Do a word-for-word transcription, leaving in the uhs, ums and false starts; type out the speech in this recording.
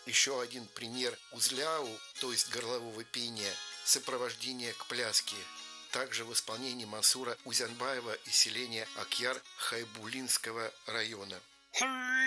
Еще один пример узляу, то есть горлового пения, сопровождение к пляске, также в исполнении Мансура Узянбаева из селения Акьяр Хайбулинского района.